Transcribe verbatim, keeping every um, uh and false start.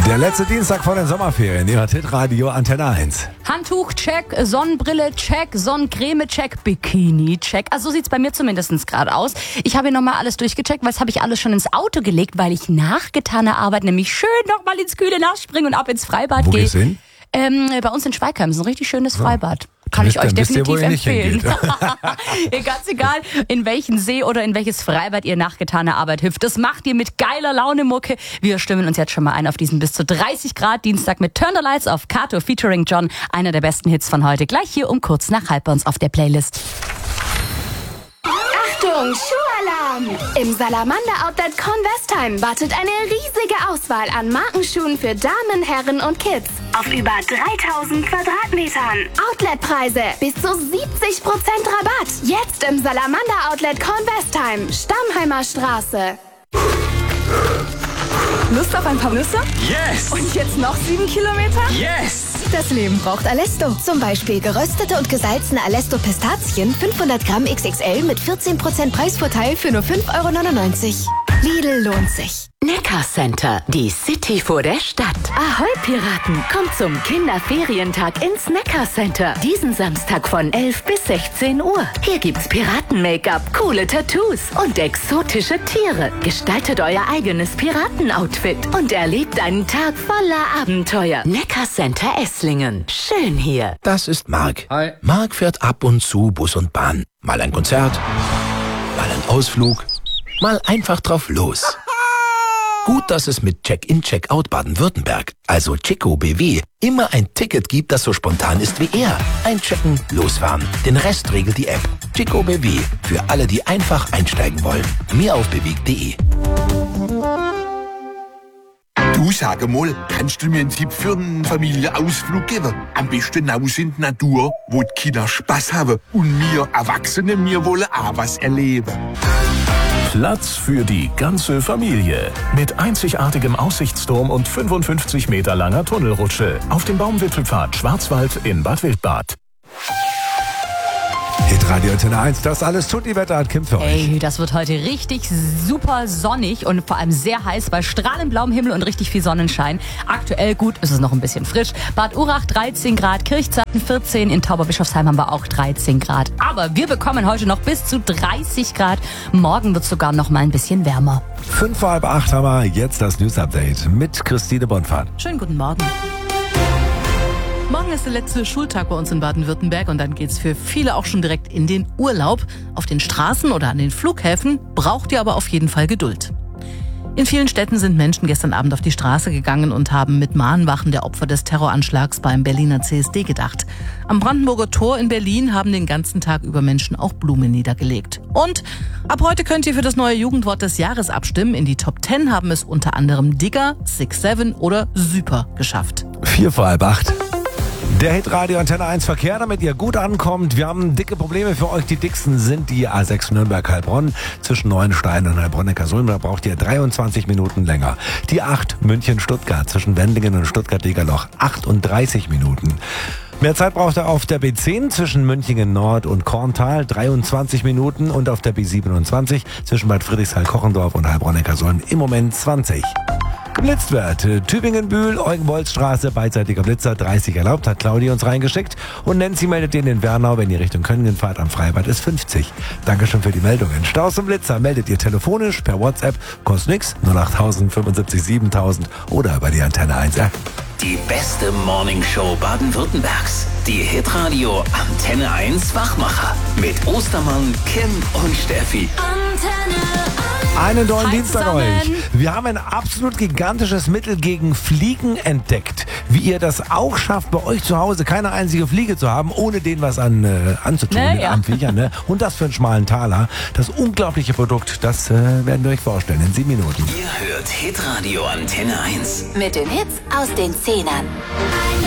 Der letzte Dienstag vor den Sommerferien, Ihr Hitradio Antenne eins. Handtuch, check, Sonnenbrille, check, Sonnencreme, check, Bikini, check. Also so sieht's bei mir zumindest gerade aus. Ich habe hier nochmal alles durchgecheckt, weil das habe ich alles schon ins Auto gelegt, weil ich nach getaner Arbeit nämlich schön nochmal ins kühle Nass springen und ab ins Freibad Wo gehe. gehst du hin? Ähm, bei uns in Schweigheim ist ein richtig schönes Ja. Freibad. Kann Wisst ich euch ihr- wisst ihr, wo definitiv ihr nicht empfehlen. Ganz egal, in welchen See oder in welches Freibad ihr nach getaner Arbeit hüpft. Das macht ihr mit geiler Laune Mucke. Wir stimmen uns jetzt schon mal ein auf diesen bis zu dreißig Grad Dienstag mit Turn the Lights auf Kato featuring John. Einer der besten Hits von heute. Gleich hier um kurz nach halb bei uns auf der Playlist. Achtung, Schuhalarm! Im Salamander Outlet Convestheim wartet eine riesige Auswahl an Markenschuhen für Damen, Herren und Kids. Auf über dreitausend Quadratmetern. Outletpreise bis zu siebzig Prozent Rabatt. Jetzt im Salamander Outlet Convestheim, Stammheimer Straße. Lust auf ein paar Nüsse? Yes! Und jetzt noch sieben Kilometer? Yes! Das Leben braucht Alesto. Zum Beispiel geröstete und gesalzene Alesto-Pistazien, fünfhundert Gramm X X L mit vierzehn Prozent Preisvorteil für nur fünf Euro neunundneunzig. Lidl lohnt sich. Neckar Center, die City vor der Stadt. Ahoi Piraten, kommt zum Kinderferientag ins Neckar Center. Diesen Samstag von elf bis sechzehn Uhr. Hier gibt's Piraten-Make-up, coole Tattoos und exotische Tiere. Gestaltet euer eigenes Piratenoutfit und erlebt einen Tag voller Abenteuer. Neckar Center Esslingen. Schön hier. Das ist Marc. Hi. Marc fährt ab und zu Bus und Bahn. Mal ein Konzert, mal ein Ausflug, mal einfach drauf los. Gut, dass es mit Check-in, Check-out Baden-Württemberg, also Chico B W, immer ein Ticket gibt, das so spontan ist wie er. Einchecken, losfahren. Den Rest regelt die App. Chico B W, für alle, die einfach einsteigen wollen. Mehr auf bewegt punkt de. Du, sag mal, kannst du mir einen Tipp für einen Familienausflug geben? Am besten raus in die Natur, wo die Kinder Spaß haben und wir Erwachsene, wir wollen auch was erleben. Platz für die ganze Familie. Mit einzigartigem Aussichtsturm und fünfundfünfzig Meter langer Tunnelrutsche auf dem Baumwipfelpfad Schwarzwald in Bad Wildbad. Hitradio Antenne eins, das alles tut die Wetterart Kim für euch. Ey, das wird heute richtig super sonnig und vor allem sehr heiß bei strahlend blauem Himmel und richtig viel Sonnenschein. Aktuell gut ist es noch ein bisschen frisch. Bad Urach dreizehn Grad, Kirchzarten vierzehn, in Tauberbischofsheim haben wir auch dreizehn Grad. Aber wir bekommen heute noch bis zu dreißig Grad. Morgen wird es sogar noch mal ein bisschen wärmer. Fünf vor halb acht haben wir jetzt das News-Update mit Christine Bonfahrt. Schönen guten Morgen. Morgen ist der letzte Schultag bei uns in Baden-Württemberg und dann geht's für viele auch schon direkt in den Urlaub. Auf den Straßen oder an den Flughäfen braucht ihr aber auf jeden Fall Geduld. In vielen Städten sind Menschen gestern Abend auf die Straße gegangen und haben mit Mahnwachen der Opfer des Terroranschlags beim Berliner C S D gedacht. Am Brandenburger Tor in Berlin haben den ganzen Tag über Menschen auch Blumen niedergelegt. Und ab heute könnt ihr für das neue Jugendwort des Jahres abstimmen. In die Top Ten haben es unter anderem Digger, Six Seven oder Super geschafft. Vier vor halb acht. Der Hitradio Antenne eins Verkehr, damit ihr gut ankommt. Wir haben dicke Probleme für euch. Die dicksten sind die A sechs Nürnberg-Heilbronn zwischen Neuenstein und Heilbronn-Neckarsulm. Da braucht ihr dreiundzwanzig Minuten länger. Die acht München-Stuttgart zwischen Wendlingen und Stuttgart-Degerloch achtunddreißig Minuten. Mehr Zeit braucht er auf der B zehn zwischen Münchingen Nord und Korntal, dreiundzwanzig Minuten. Und auf der B siebenundzwanzig zwischen Bad Friedrichshain-Kochendorf und Heilbronn-Neckarsulm im Moment zwanzig. Geblitzt wird. Tübingen-Bühl, Eugenbolzstraße, beidseitiger Blitzer, dreißig erlaubt, hat Claudi uns reingeschickt. Und Nancy meldet den in Wernau, wenn ihr Richtung Könningen fahrt, am Freibad ist fünfzig. Dankeschön für die Meldungen. Staus und Blitzer meldet ihr telefonisch, per WhatsApp, kostet nix, null acht tausend fünfundsiebzig siebentausend oder über die Antenne eins App. Die beste Morningshow Baden-Württembergs. Die Hitradio Antenne eins Wachmacher. Mit Ostermann, Kim und Steffi. Antenne Einen neuen Hi Dienstag zusammen. euch. Wir haben ein absolut gigantisches Mittel gegen Fliegen entdeckt. Wie ihr das auch schafft, bei euch zu Hause keine einzige Fliege zu haben, ohne denen was an, äh, anzutun Ne, mit ja. armen Viechern. Ne? Und das für einen schmalen Taler. Das unglaubliche Produkt, das äh, werden wir euch vorstellen in sieben Minuten. Ihr hört Hitradio Antenne eins. Mit den Hits aus den Zehnern. Eine